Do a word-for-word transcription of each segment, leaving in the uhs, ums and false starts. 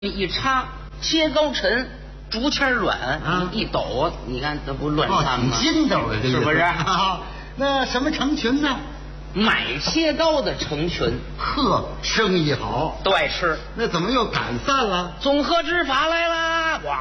一插，切高沉，竹签软，啊、一抖，你看这不乱颤吗？ 筋斗的， 是不是？ 啊、那什么成群呢？ 买切糕的成群。 呵，生意好， 都爱吃。 那怎么又赶散了？ 总合执法来啦！哇！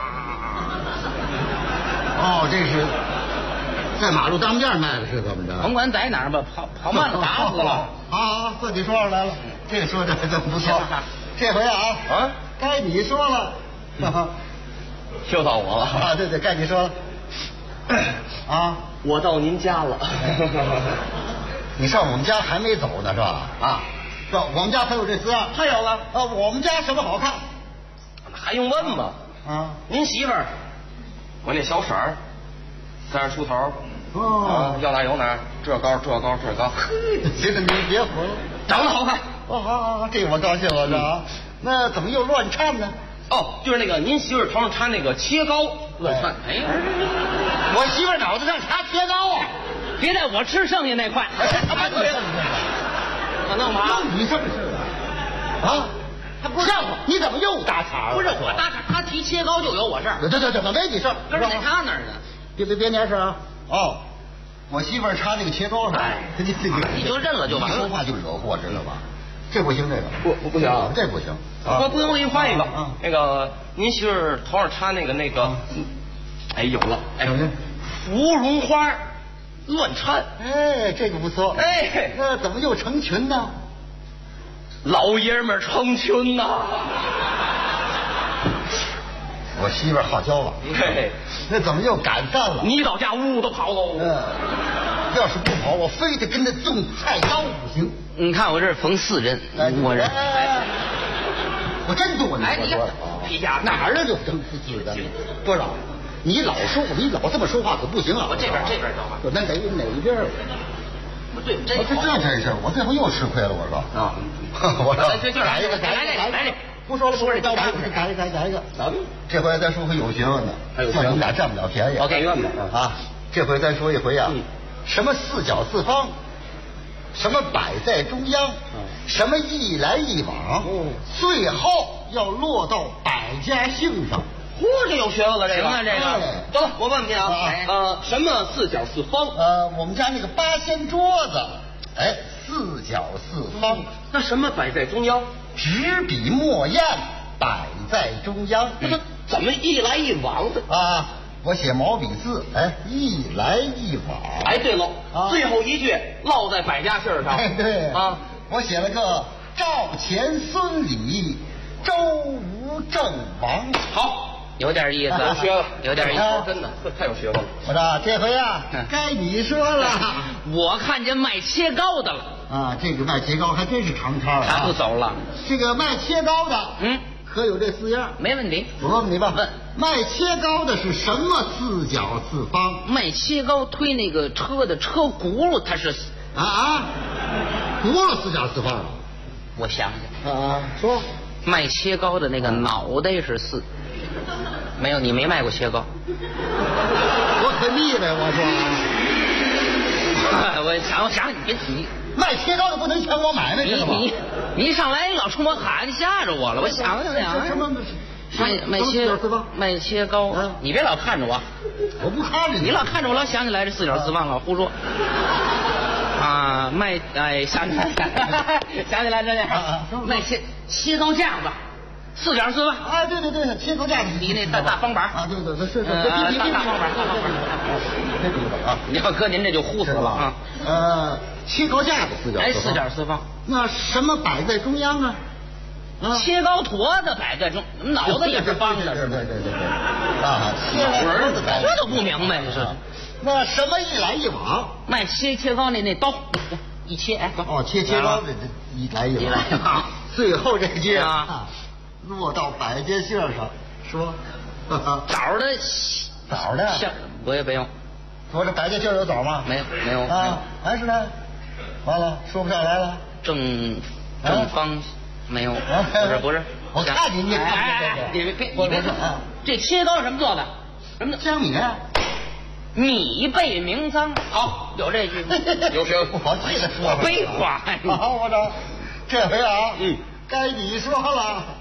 哦，这是在马路当面卖的，是怎么着？ 甭管在哪儿吧，跑跑慢了打死了。 啊，自己说上来了，这个说的还真不错。这回啊啊，该你说了。 就到我了啊！对对，该你说了。啊， 我到您家了。 你上我们家还没走呢是吧？啊，是吧？我们家还有这四样。 还有了啊，我们家什么好看？ 还用问吗？ 啊， 您媳妇儿，我那小婶儿，三十出头。 哦， 啊，要哪有哪，这高这高这高。 行了，你别胡了， 长得好看。 哦，好好好，这个我高兴了，是吧？那怎么又乱颤呢？ 哦，就是那个您媳妇儿头上插那个切糕乱窜。 哎， 我媳妇儿脑子上插切糕啊！ 别在我吃剩下那块。 他妈对了， 可弄嘛？ 你这么事啊？啊？ 他不是上午你怎么又搭茬了？ 不是我搭茬，他提切糕就有我事儿。 对对对，没你事儿， 这是在他那儿呢。 别别别粘事啊！哦，我媳妇儿插那个切糕上， 哎， 你你你就认了就完了。 说话就惹祸，知道吧？这不行，这个不不不行， 这不行。 不不行，我给你换一个。 啊， 那个您媳妇儿头上插那个那个，哎，有了，哎，芙蓉花乱颤。 哎，这个不错。 哎， 那怎么又成群呢？ 老爷们儿成群呐！ 我媳妇儿好交往。 嘿， 那怎么又赶散了？ 你到家呜呜都跑喽。 嗯，要是不跑，我非得跟他种菜刀不行。 你看我这缝四针，我这， 我真多你哎，你看皮夹哪儿啊？就挣四针，多少？你老说，你老这么说话可不行啊！ 我这边这边找吧。 那哪哪一边？ 不对，这这这真是，我这回又吃亏了，我说啊， 我说这这改一个，改一个， 来来， 不说了，不说了，改改改改改一个。这回咱说回有学问的，叫你们俩占不了便宜。 我给愿吧啊！这回咱说一回啊，什么四角四方，什么摆在中央，什么一来一往，最后要落到百家姓上。 嚯，这有学问了，这个。 行了，这个。 得了，我问问您啊，呃，什么四角四方？ 呃，我们家那个八仙桌子，哎，四角四方。 那什么摆在中央？ 纸笔墨砚摆在中央。 那么怎么一来一往的啊？我写毛笔字，哎，一来一往。 哎，对喽，最后一句落在百家姓上。 哎，对啊， 我写了个赵钱孙李周吴郑王。 好。 有点意思， 有学了， 有点意思， 真的太有学问了。 我说这回啊，该你说了。 我看见卖切糕的了啊，这个卖切糕还真是常摊了。 他不走了。 这个卖切糕的，嗯，可有这四样？ 没问题。 我问问你吧。 问卖切糕的是什么四角四方？ 卖切糕推那个车的车轱辘，它是啊啊，轱辘四角四方。 我想想啊，说卖切糕的那个脑袋是四。没有，你没卖过切糕。 我可腻歪，我说。我想，我想你别你卖切糕的不能抢我买卖， 你你你一上来老冲我喊，你吓着我了。我想想想， 什么卖卖切卖切糕，你别老看着我， 我不看着你， 你老看着我，老想起来这四角四方，老胡说。啊，卖哎想起来，想起来这件卖切切糕架子。四角四方啊，对对对，切糕架子比那大大方板啊，对对对，是是， 大大方板，大方板， 别比了啊！ 你要搁您这就糊死了啊！ 呃，切糕架子四角， 哎，四角四方。 那什么摆在中央啊？ 切糕坨子摆在中，脑子也是方的， 对对对对对啊，切儿子摆，这都不明白这是。 那什么一来一往？ 卖切切糕那那刀一切，哎， 哦，切切糕的这一来一往，最后这句啊。落到百家姓上，说枣的枣的， 不用不用。 我这百家姓有枣吗？ 没有没有啊，还是呢？完了，说不上来了。 正正方没有，不是不是。 我看你你哎，你别别你别说啊！这切糕是什么做的？什么江米啊？ 米被名脏。好，有这句。 有学问， 我记得说。 废话。 好，我找这回啊，嗯，该你说了。